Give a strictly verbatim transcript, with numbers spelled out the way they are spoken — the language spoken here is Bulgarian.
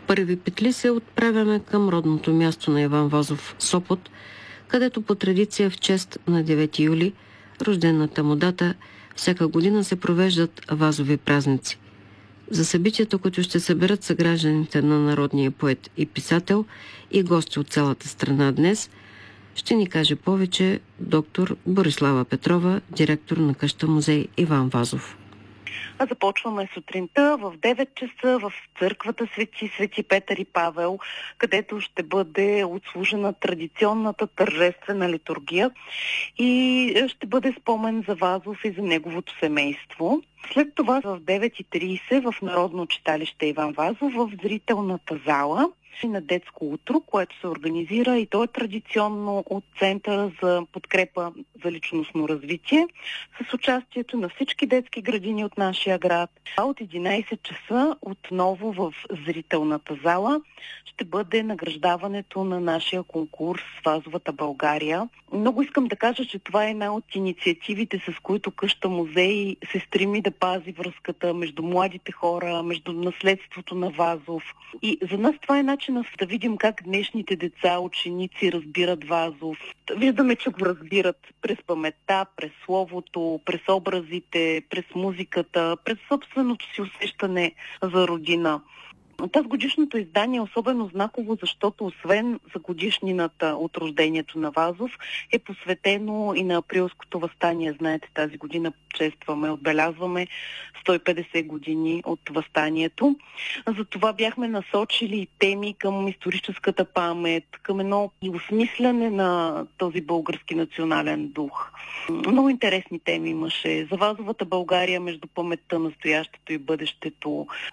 първи петли се отправяме към родното място на Иван Вазов – Сопот, където по традиция в чест на девети юли, рождената му дата, всяка година се провеждат Вазови празници. За събитието, които ще съберат съгражданите на народния поет и писател и гости от цялата страна днес, ще ни каже повече доктор Борислава Петрова, директор на къща музей Иван Вазов. А започваме сутринта в девет часа в църквата Свети Свети Петър и Павел, където ще бъде отслужена традиционната тържествена литургия и ще бъде спомен за Вазов и за неговото семейство. След това в девет и трийсет в Народно читалище Иван Вазов в зрителната зала на детско утро, което се организира и то е традиционно от Центъра за подкрепа за личностно развитие с участието на всички детски градини от нашия град. А от единайсет часа отново в зрителната зала ще бъде награждаването на нашия конкурс Вазовата България. Много искам да кажа, че това е една от инициативите, с които къща музей се стреми да пази връзката между младите хора, между наследството на Вазов. И за нас това е начин да видим как днешните деца, ученици разбират Вазов. Виждаме, че го разбират през паметта, през словото, през образите, през музиката, през собственото си усещане за родина. Тази годишното издание е особено знаково, защото освен за годишнината от рождението на Вазов, е посветено и на априлското въстание. Знаете, тази година честваме, отбелязваме сто и петдесет години от въстанието. Затова бяхме насочили теми към историческата памет, към едно осмисляне на този български национален дух. Много интересни теми имаше. За Вазовата България между паметта, настоящето и бъдещето.